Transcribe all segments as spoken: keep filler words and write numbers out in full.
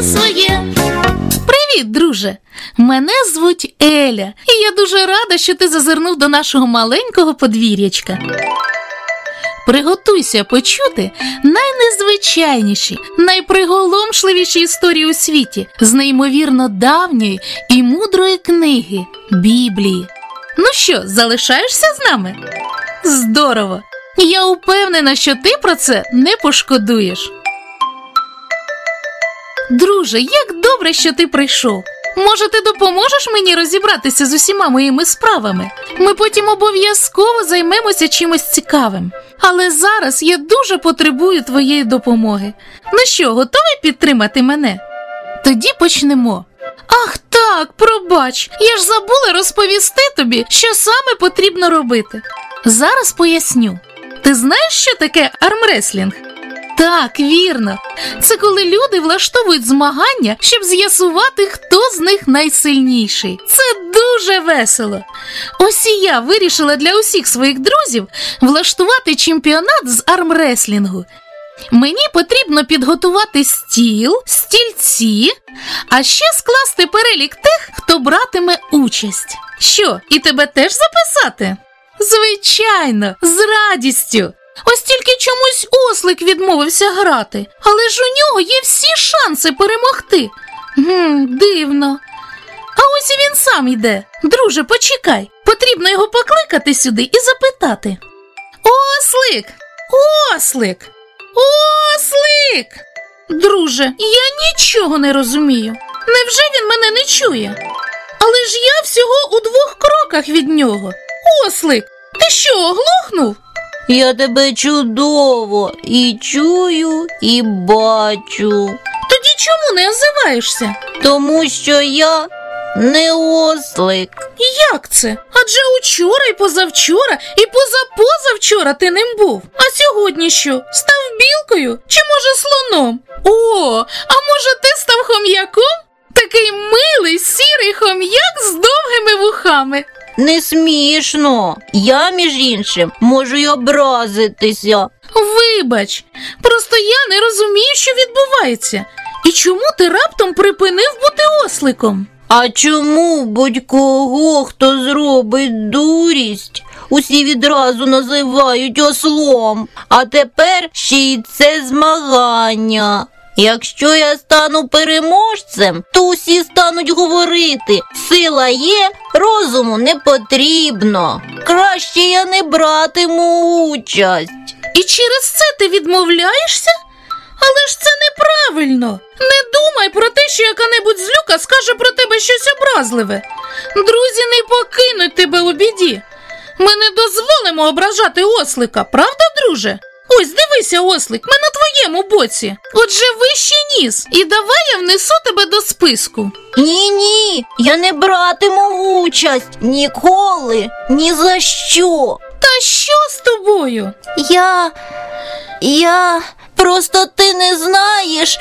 своє. Привіт, друже! Мене звуть Еля, і я дуже рада, що ти зазирнув до нашого маленького подвір'ячка. Приготуйся почути найнезвичайніші, найприголомшливіші історії у світі з неймовірно давньої і мудрої книги – Біблії. Ну що, залишаєшся з нами? Здорово! Я упевнена, що ти про це не пошкодуєш. Друже, як добре, що ти прийшов. Може, ти допоможеш мені розібратися з усіма моїми справами? Ми потім обов'язково займемося чимось цікавим. Але зараз я дуже потребую твоєї допомоги. Ну що, готовий підтримати мене? Тоді почнемо. Ах так, пробач, я ж забула розповісти тобі, що саме потрібно робити. Зараз поясню. Ти знаєш, що таке армреслінг? Так, вірно. Це коли люди влаштовують змагання, щоб з'ясувати, хто з них найсильніший. Це дуже весело. Ось і я вирішила для усіх своїх друзів влаштувати чемпіонат з армреслінгу. Мені потрібно підготувати стіл, стільці, а ще скласти перелік тих, хто братиме участь. Що, і тебе теж записати? Звичайно, з радістю. Ось тільки чомусь ослик відмовився грати, але ж у нього є всі шанси перемогти. Гм, дивно. А ось і він сам йде. Друже, почекай, потрібно його покликати сюди і запитати. Ослик! Ослик! Ослик! Друже, я нічого не розумію. Невже він мене не чує? Але ж я всього у двох кроках від нього. Ослик, ти що, оглохнув? Я тебе чудово і чую, і бачу. Тоді чому не озиваєшся? Тому що я не ослик. Як це? Адже учора і позавчора, і позапозавчора ти ним був. А сьогодні що? Став білкою? Чи може слоном? О, а може ти став хом'яком? Такий милий, сірий хом'як з довгими вухами. Не смішно. Я, між іншим, можу й образитися. Вибач, просто я не розумію, що відбувається. І чому ти раптом припинив бути осликом? А чому будь-кого, хто зробить дурість, усі відразу називають ослом? А тепер ще й це змагання. Якщо я стану переможцем, то усі стануть говорити: сила є, розуму не потрібно. Краще я не братиму участь. І через це ти відмовляєшся? Але ж це неправильно. Не думай про те, що яка-небудь злюка скаже про тебе щось образливе. Друзі не покинуть тебе у біді. Ми не дозволимо ображати ослика, правда, друже? Ось, дивися, ослик, ми на твоєму боці. Отже, вищий ніс. І давай я внесу тебе до списку. Ні-ні, я не братиму участь. Ніколи, ні за що. Та що з тобою? Я... я... Просто ти не знаєш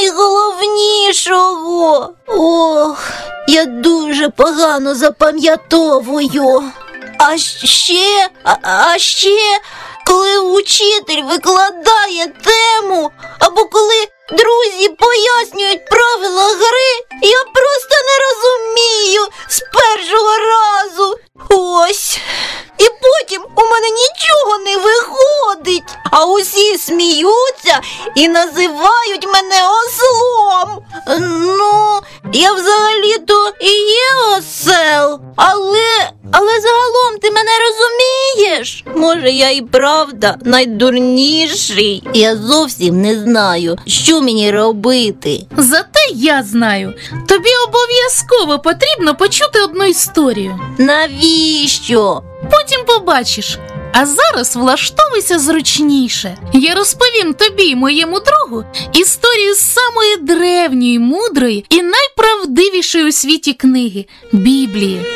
найголовнішого. Ох, я дуже погано запам'ятовую. А ще, а, а ще, коли учитель викладає тему, або коли друзі пояснюють правила гри, я просто не розумію з першого разу. Ось. І потім у мене нічого не виходить, а усі сміються і називають мене ослом. Ну, я взагалі-то і є осел, але, але загалом ти мене розумієш? Може, я і правда найдурніший? Я зовсім не знаю, що мені робити. Зате я знаю. Тобі обов'язково потрібно почути одну історію. Навіщо? Потім побачиш. А зараз влаштовуйся зручніше. Я розповім тобі і моєму другу історію з самої древньої, мудрої і найправдивішої у світі книги – Біблії.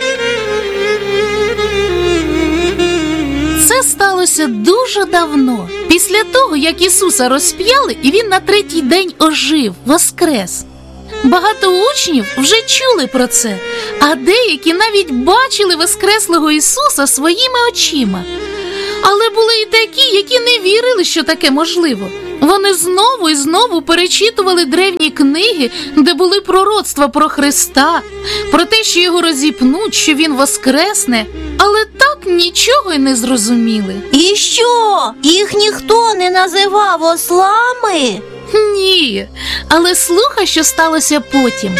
Це сталося дуже давно, після того, як Ісуса розп'яли, і Він на третій день ожив, воскрес. Багато учнів вже чули про це, а деякі навіть бачили воскреслого Ісуса своїми очима. Але були і такі, які не вірили, що таке можливо. Вони знову і знову перечитували древні книги, де були пророцтва про Христа, про те, що його розіпнуть, що він воскресне, але так нічого й не зрозуміли. І що? Їх ніхто не називав ослами? Ні, але слухай, що сталося потім.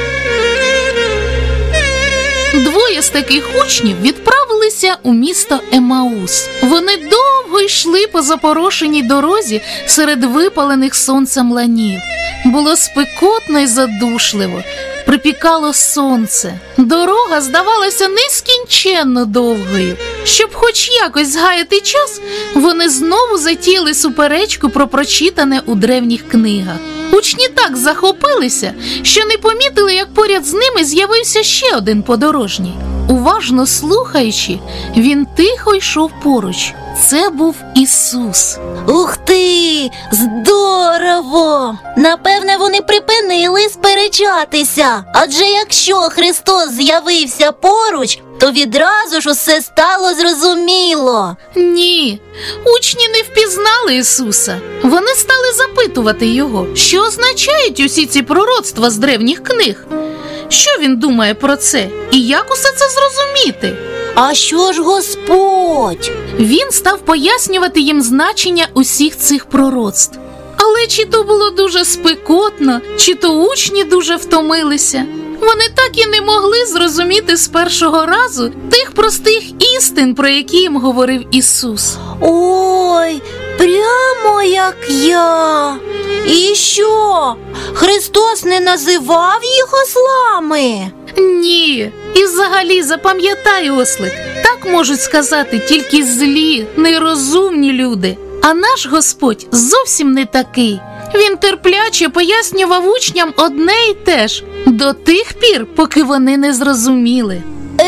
Двоє з таких учнів відправилися у місто Емаус. Вони довго йшли по запорошеній дорозі серед випалених сонцем ланів. Було спекотно і задушливо, припікало сонце. Дорога здавалася нескінченно довгою. Щоб хоч якось згаяти час, вони знову затіяли суперечку про прочитане у древніх книгах. Учні так захопилися, що не помітили, як поряд з ними з'явився ще один подорожній. Уважно слухаючи, він тихо йшов поруч. Це був Ісус. Ух ти! Здорово! Напевне, вони припинили сперечатися. Адже якщо Христос з'явився поруч, то відразу ж усе стало зрозуміло. Ні, учні не впізнали Ісуса. Вони стали запитувати Його, що означають усі ці пророцтва з древніх книг. Що він думає про це? І як усе це зрозуміти? А що ж Господь? Він став пояснювати їм значення усіх цих пророцтв. Але чи то було дуже спекотно, чи то учні дуже втомилися. Вони так і не могли зрозуміти з першого разу тих простих істин, про які їм говорив Ісус. Ой, прямо як я. І що? Христос не називав їх ослами? Ні. І взагалі запам'ятай, ослик, так можуть сказати тільки злі, нерозумні люди. А наш Господь зовсім не такий. Він терпляче пояснював учням одне й те ж, до тих пір, поки вони не зрозуміли.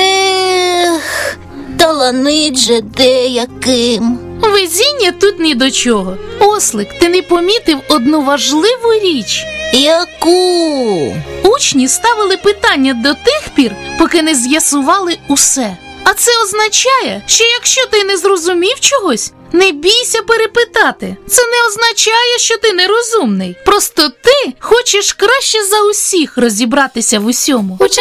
Ех, таланить же деяким. Везіння тут ні до чого. Ослик, ти не помітив одну важливу річ? Яку? Учні ставили питання до тих пір, поки не з'ясували усе. А це означає, що якщо ти не зрозумів чогось, не бійся перепитати. Це не означає, що ти нерозумний. Просто ти хочеш краще за усіх розібратися в усьому. Хоча